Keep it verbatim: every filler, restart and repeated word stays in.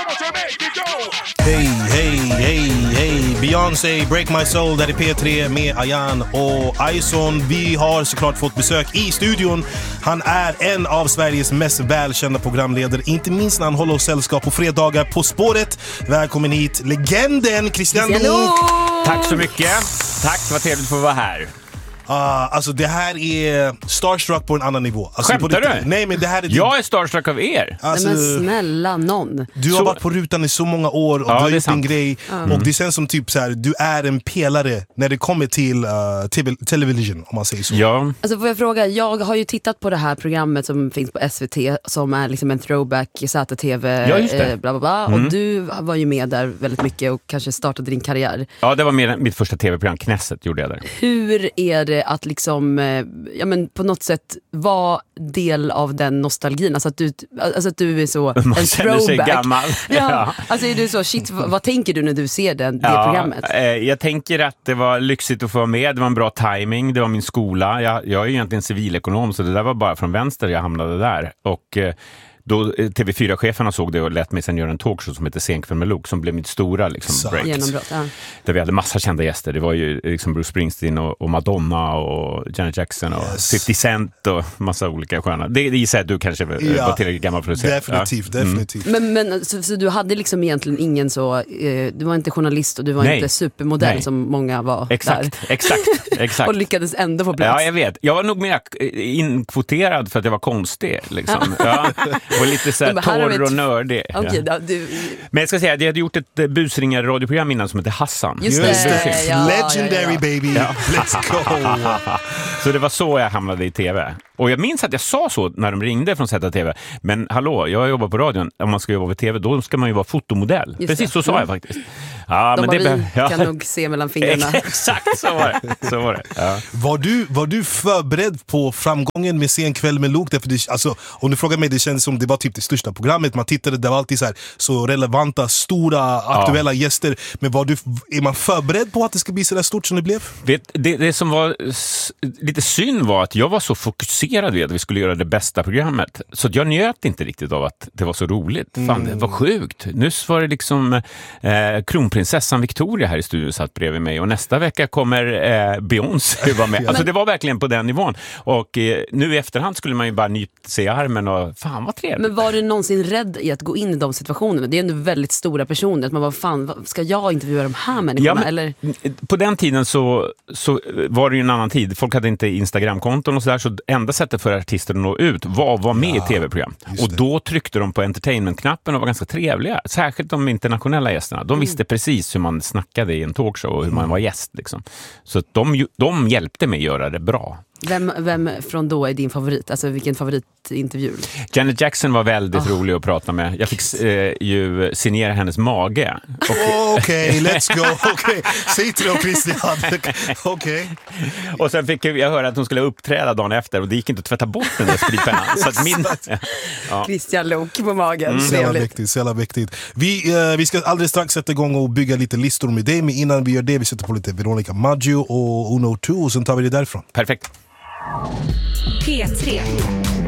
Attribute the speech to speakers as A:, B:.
A: Hej, hej, hej, hej. Beyoncé, Break My Soul, där är P tre med Ayan och Ison. Vi har såklart fått besök i studion. Han är en av Sveriges mest välkända programledare, inte minst när han håller oss sällskap på fredagar På spåret. Välkommen hit, legenden Christian Luuk.
B: Tack så mycket. Tack, vad trevligt för att vara här.
A: Uh, alltså det här är starstruck på en annan nivå. Alltså,
B: Skämtar
A: på
B: du?
A: Nej, men det här är
B: Jag är starstruck av er.
A: Alltså,
C: Nej, men snälla någon.
A: du har
B: Så...
A: varit på rutan i så många år och
B: ja,
A: du har
B: gjort
A: gjort en grej mm. och det känns som typ så här, du är en pelare när det kommer till uh, te- television, om man säger så.
B: Ja.
C: Alltså får jag fråga, jag har ju tittat på det här programmet som finns på S V T som är liksom en throwback Z T V,
B: ja, just det.
C: eh, bla bla bla. Mm. Och du var ju med där väldigt mycket och kanske startade din karriär.
B: Ja, det var mer mitt första tv-program, Knesset gjorde jag där.
C: Hur är det att liksom ja, men på något sätt vara del av den nostalgin, alltså att du, alltså att du är så
B: Man
C: en
B: känner sig
C: throwback.
B: gammal.
C: Ja,
B: Ja.
C: alltså är du så, shit, vad, vad tänker du när du ser den, det
B: Ja,
C: programmet?
B: Eh, jag tänker att det var lyxigt att få vara med, det var en bra timing, det var min skola. Jag, jag är ju egentligen civilekonom, så det där var bara från vänster jag hamnade där. Och eh, då T V fyra-cheferna såg det och lät mig sen göra en talkshow som heter Senkväll med Luuk, som blev mitt stora liksom, break.
C: Genombrott, ja.
B: Där vi hade massa kända gäster. Det var ju liksom Bruce Springsteen och, och Madonna och Janet Jackson och
A: yes.
B: fifty cent och massa olika sköna. Det, det gissar att du kanske
A: ja,
B: var tillräckligt gammal för att se.
A: Definitivt,
B: ja.
A: definitivt.
C: Men, men så, så du hade liksom egentligen ingen så, eh, du var inte journalist och du var
B: Nej.
C: inte supermodell
B: Nej.
C: som många var
B: Exakt,
C: där.
B: exakt, exakt.
C: Och lyckades ändå få plats.
B: Ja, jag vet. Jag var nog mer inkvoterad för att jag var konstig. Liksom. Ja. Och lite så här torr och nördig.
C: Okay,
B: ja.
C: då, du...
B: Men jag ska säga att jag hade gjort ett busringar radioprogram innan som heter Hassan.
C: Just det,
A: Just det.
C: ja,
A: Legendary
C: ja, ja.
A: baby.
B: Ja.
A: Let's go.
B: Så det var så jag hamnade i tv. Och jag minns att jag sa så när de ringde från Z T V. Men hallå, jag jobbar på radion. Om man ska jobba på tv, då ska man ju vara fotomodell.
C: Just
B: Precis
C: det.
B: så sa jag faktiskt. Ja,
C: De
B: men
C: bara,
B: det
C: vi
B: be- ja.
C: kan nog se mellan fingrarna.
B: Exakt, så var det. Så var det. Ja.
A: Var du, var du förberedd på framgången med Senkväll med Luuk? Därför det, alltså, om du frågar mig, det känns som det var typ det största programmet. Man tittade, det var alltid så här, så relevanta, stora, aktuella ja. gäster. Men var du, är man förberedd på att det ska bli så där stort som det blev?
B: Vet, det, det som var s- lite synd var att jag var så fokuserad vid att vi skulle göra det bästa programmet. Så att jag njöt inte riktigt av att det var så roligt. Mm. Fan, det var sjukt. Nyss var det liksom eh, kronprinsessan Victoria här i studion satt bredvid mig. Och nästa vecka kommer eh, Beyoncé vara med. Alltså det var verkligen på den nivån. Och eh, nu i efterhand skulle man ju bara nyta sig i armen och fan vad trevligt.
C: Men var du någonsin rädd i att gå in i de situationerna? Det är ändå väldigt stora personer. Att man bara, fan, ska jag intervjua de här människorna?
B: Ja, men,
C: eller?
B: På den tiden så, så var det ju en annan tid. Folk hade inte Instagramkonton och sådär. Så enda sättet för artister att nå ut var att vara med ja, i tv-program. Och då tryckte de på entertainment-knappen och var ganska trevliga. Särskilt de internationella gästerna. De visste mm. precis hur man snackade i en talkshow och hur man var gäst. Liksom. Så att de, de hjälpte mig att göra det bra.
C: Vem, vem från då är din favorit? Alltså vilken favoritintervju?
B: Janet Jackson var väldigt oh. rolig att prata med. Jag fick eh, ju signera hennes mage.
A: Okej, okay, let's go. Okay. Säg till dem, Christian. Okay.
B: Och sen fick jag höra att hon skulle uppträda dagen efter och det gick inte att tvätta bort den där spritpennan. Så att min...
C: ja. Christian Luuk på magen.
A: Mm. Så jävla viktigt, så jävla viktigt. Vi, uh, vi ska alldeles strax sätta igång och bygga lite listor med dig. Men innan vi gör det, vi sätter på lite Veronica Maggio och Uno två och sen tar vi det därifrån.
B: Perfekt.
D: P tre.